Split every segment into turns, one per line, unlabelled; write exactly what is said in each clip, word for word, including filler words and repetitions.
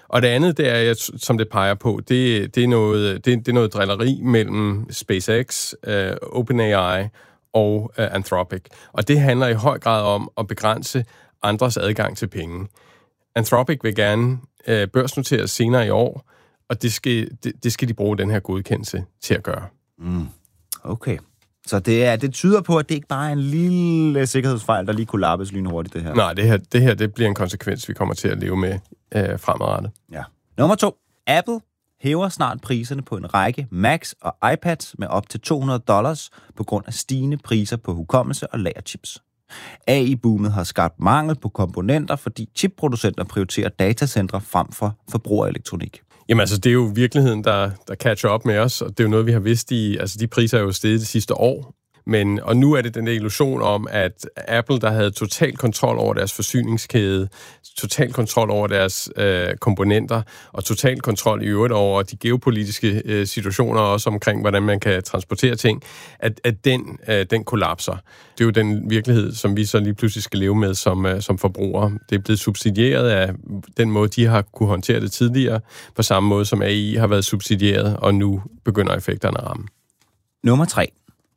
Og det andet, det er, som det peger på, det, det, er, noget, det, det er noget drilleri mellem SpaceX, uh, OpenAI og uh, Anthropic. Og det handler i høj grad om at begrænse andres adgang til penge. Anthropic vil gerne uh, børsnoteres senere i år, og det skal, det, det skal de bruge den her godkendelse til at gøre.
Mm. Okay. Så det, er, det tyder på, at det ikke bare er en lille sikkerhedsfejl, der lige kunne lappes lynhurtigt, det her.
Nej, det her, det her det bliver en konsekvens, vi kommer til at leve med øh, fremadrettet.
Ja. Nummer to. Apple hæver snart priserne på en række Macs og iPads med op til to hundrede dollars på grund af stigende priser på hukommelse og lagerchips. A I-boomet har skabt mangel på komponenter, fordi chipproducenter prioriterer datacentre frem for forbrugerelektronik.
Jamen altså, det er jo virkeligheden, der, der catcher op med os, og det er jo noget, vi har vidst i, altså de priser er jo steget det sidste år. Men, og nu er det den der illusion om, at Apple, der havde total kontrol over deres forsyningskæde, total kontrol over deres øh, komponenter, og total kontrol i øvrigt over de geopolitiske øh, situationer, også omkring, hvordan man kan transportere ting, at, at den, øh, den kollapser. Det er jo den virkelighed, som vi så lige pludselig skal leve med som, øh, som forbrugere. Det er blevet subsidieret af den måde, de har kunne håndtere det tidligere, på samme måde som A I har været subsidieret, og nu begynder effekterne at ramme.
Nummer tre.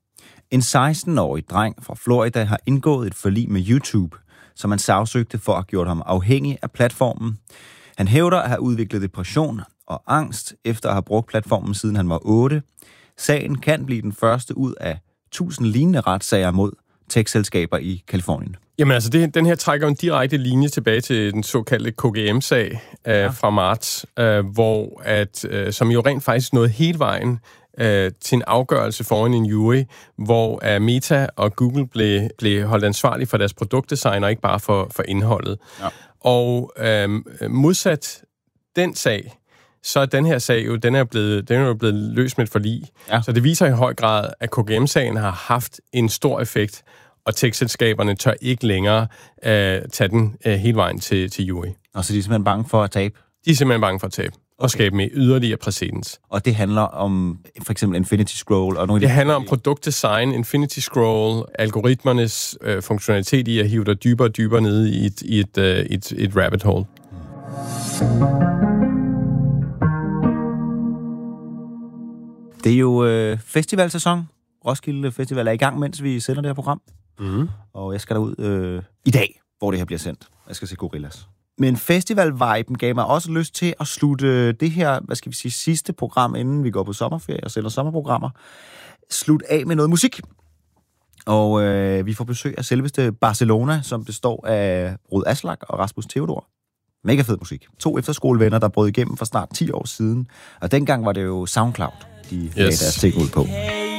En seksten-årig dreng fra Florida har indgået et forlig med YouTube, som han sagsøgte for at have gjort ham afhængig af platformen. Han hævder at have udviklet depression og angst efter at have brugt platformen siden han var otte. Sagen kan blive den første ud af tusind lignende retssager mod tech-selskaber i Kalifornien.
Jamen altså, det, den her trækker en direkte linje tilbage til den såkaldte K G M-sag øh, ja. fra marts, øh, hvor at, øh, som jo rent faktisk nåede hele vejen øh, til en afgørelse foran en jury, hvor uh, Meta og Google blev, blev holdt ansvarlige for deres produktdesign, og ikke bare for, for indholdet. Ja. Og øh, modsat den sag, så den her sag jo, den er blevet, den er jo blevet løst med et forlig. Ja. Så det viser i høj grad, at K G M-sagen har haft en stor effekt, og tech-selskaberne tør ikke længere øh, tage den øh, hele vejen til, til jury.
Og så de er simpelthen bange for at tabe?
De er simpelthen bange for at tabe, okay. og skabe med yderligere præcedens.
Og det handler om for eksempel Infinity Scroll? Og nogle af de
det handler om produktdesign, Infinity Scroll, algoritmernes øh, funktionalitet i at hive dig dybere og dybere ned i et, i et, øh, et, et rabbit hole.
Det er jo øh, festivalsæson. Roskilde Festival er i gang, mens vi sender det her program. Mm. Og jeg skal derud øh, i dag, hvor det her bliver sendt. Jeg skal se Gorillaz. Men festival-viben gav mig også lyst til at slutte det her, hvad skal vi sige, sidste program, inden vi går på sommerferie og sender sommerprogrammer, slut af med noget musik. Og øh, vi får besøg af selveste Barcelona, som består af Rod Aslak og Rasmus Theodor. Mega fed musik. To efterskolevenner, der brød igennem for snart ti år siden. Og dengang var det jo SoundCloud, de yes. lagde deres ting ud på.